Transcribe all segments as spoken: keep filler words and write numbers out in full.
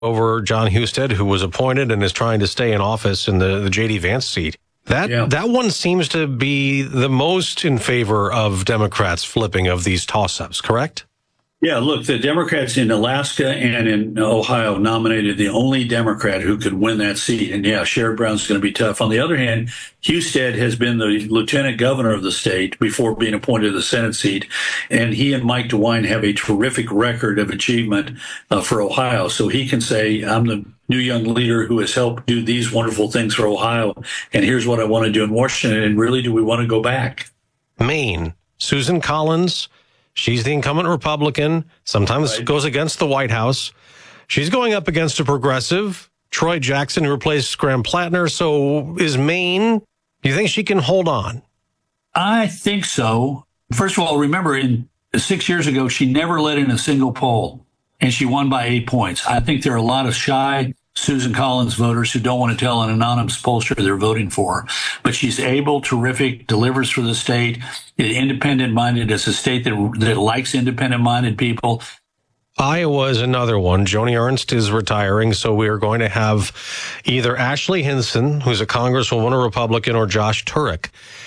over John Husted, who was appointed and is trying to stay in office in the, the J D Vance seat. That yeah. that one seems to be the most in favor of Democrats flipping of these toss-ups, correct? Yeah, look, the Democrats in Alaska and in Ohio nominated the only Democrat who could win that seat. And yeah, Sherrod Brown's going to be tough. On the other hand, Husted has been the lieutenant governor of the state before being appointed to the Senate seat. And he and Mike DeWine have a terrific record of achievement uh, for Ohio. So he can say, I'm the new young leader who has helped do these wonderful things for Ohio. And here's what I want to do in Washington. And really, do we want to go back? Maine, Susan Collins. She's the incumbent Republican, sometimes right. goes against the White House. She's going up against a progressive, Troy Jackson, who replaced Graham Plattner. So is Maine, do you think she can hold on? I think so. First of all, remember, in six years ago, she never led in a single poll, and she won by eight points. I think there are a lot of shy Susan Collins voters who don't want to tell an anonymous pollster they're voting for. But she's able, terrific, delivers for the state, independent-minded. It's a state that, that likes independent-minded people. Iowa is another one. Joni Ernst is retiring, so we are going to have either Ashley Hinson, who's a congresswoman, a Republican, or Josh Turek.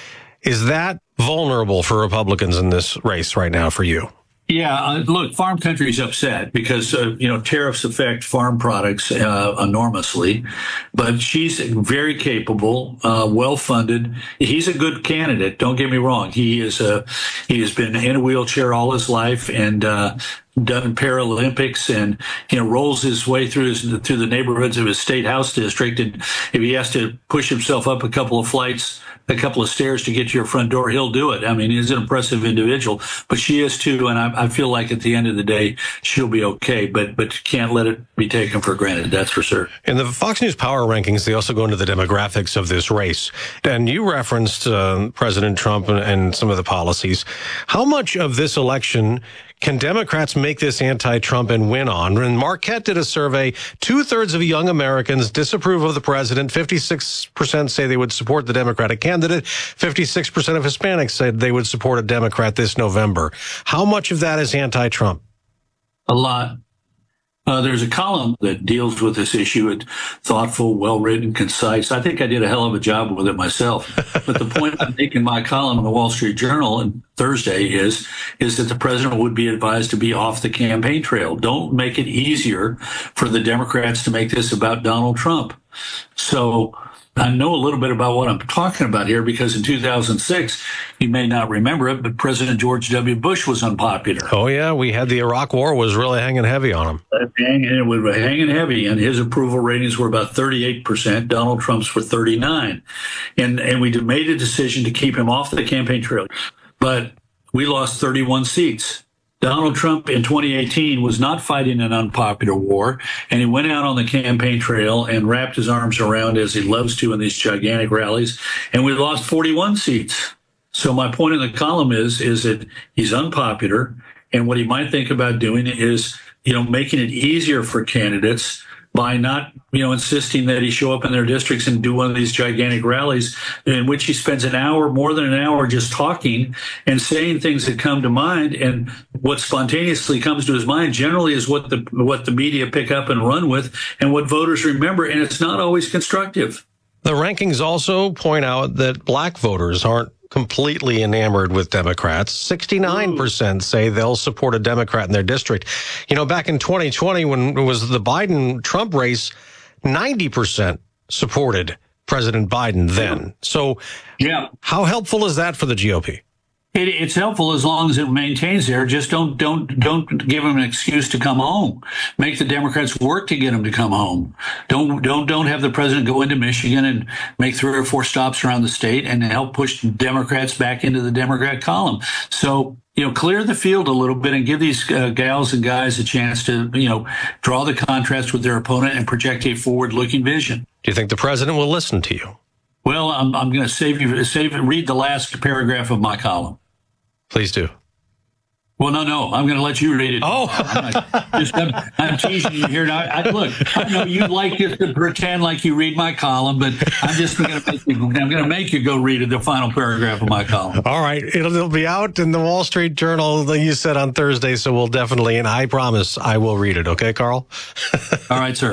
Is that vulnerable for Republicans in this race right now for you? Yeah, uh, look, farm country is upset because, uh, you know, tariffs affect farm products uh, enormously. But she's very capable, uh, well-funded. He's a good candidate. Don't get me wrong. He is a, he has been in a wheelchair all his life and uh, done Paralympics, and you know rolls his way through his, through the neighborhoods of his state house district. And if he has to push himself up a couple of flights, a couple of stairs to get to your front door, he'll do it. I mean, he's an impressive individual, but she is too. And I, I feel like at the end of the day, she'll be okay, but, but you can't let it be taken for granted. That's for sure. In the Fox News Power Rankings, they also go into the demographics of this race. And you referenced uh, President Trump and, and some of the policies. How much of this election can Democrats make this anti-Trump and win on? And Marquette did a survey. Two-thirds of young Americans disapprove of the president. fifty-six percent say they would support the Democratic candidate. fifty-six percent of Hispanics said they would support a Democrat this November. How much of that is anti-Trump? A lot. Uh, there's a column that deals with this issue. It's thoughtful, well-written, concise. I think I did a hell of a job with it myself. But the point I make in my column in the Wall Street Journal on Thursday is, is that the president would be advised to be off the campaign trail. Don't make it easier for the Democrats to make this about Donald Trump. So I know a little bit about what I'm talking about here because in two thousand six, you may not remember it, but President George W. Bush was unpopular. Oh, yeah. We had the Iraq War was really hanging heavy on him. It was hanging heavy, and his approval ratings were about thirty-eight percent. Donald Trump's were thirty-nine. And, and we made a decision to keep him off the campaign trail. But we lost thirty-one seats. Donald Trump in twenty eighteen was not fighting an unpopular war, and he went out on the campaign trail and wrapped his arms around, as he loves to in these gigantic rallies, and we lost forty-one seats. So my point in the column is, is that he's unpopular, and what he might think about doing is, you know, making it easier for candidates by not, you know, insisting that he show up in their districts and do one of these gigantic rallies in which he spends an hour, more than an hour, just talking and saying things that come to mind. And what spontaneously comes to his mind generally is what the what the media pick up and run with and what voters remember. And it's not always constructive. The rankings also point out that black voters aren't completely enamored with Democrats. sixty-nine percent say they'll support a Democrat in their district. You know, back in twenty twenty, when it was the Biden-Trump race, ninety percent supported President Biden then. So yeah, how helpful is that for the G O P? It, it's helpful as long as it maintains there. Just don't don't don't give them an excuse to come home. Make the Democrats work to get them to come home. Don't don't don't have the president go into Michigan and make three or four stops around the state and help push Democrats back into the Democrat column. So, you know, clear the field a little bit and give these uh, gals and guys a chance to, you know, draw the contrast with their opponent and project a forward-looking vision. Do you think the president will listen to you? Well, I'm I'm going to save you save read the last paragraph of my column. Please do. Well, no, no. I'm going to let you read it. Oh, I'm, not, just, I'm, I'm teasing you here. Now, I, look, I know you like just to pretend like you read my column, but I'm just going to make you. I'm going to make you go read the final paragraph of my column. all right. It'll, it'll be out in the Wall Street Journal, like you said, on Thursday. So we'll definitely, and I promise I will read it. Okay, Carl? All right, sir.